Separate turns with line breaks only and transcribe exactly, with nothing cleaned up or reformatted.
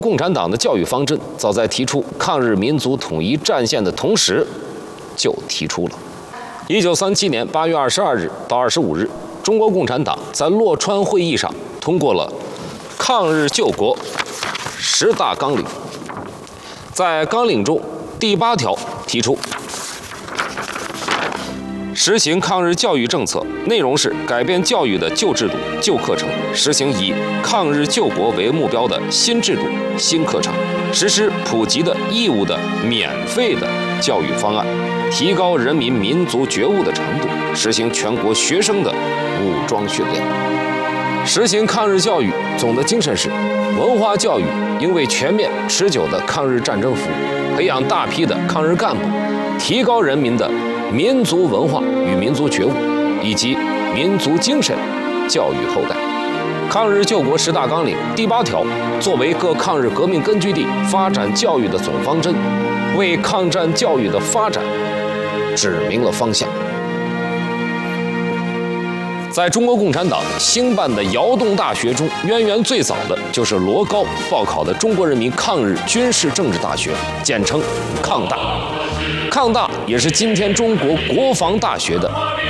共产党的教育方针早在提出抗日民族统一战线的同时就提出了。一九三七年八月二十二日到二十五日，中国共产党在洛川会议上通过了抗日救国十大纲领。在纲领中，第八条提出实行抗日教育政策，内容是改变教育的旧制度、旧课程，实行以抗日救国为目标的新制度、新课程，实施普及的义务的免费的教育方案，提高人民民族觉悟的程度，实行全国学生的武装训练。实行抗日教育总的精神是：文化教育应为全面持久的抗日战争服务，培养大批的抗日干部，提高人民的民族文化与民族觉悟以及民族精神，教育后代。抗日救国十大纲领第八条作为各抗日革命根据地发展教育的总方针，为抗战教育的发展指明了方向。在中国共产党兴办的窑洞大学中，渊源最早的就是罗高报考的中国人民抗日军事政治大学，简称抗大。抗大也是今天中国国防大学的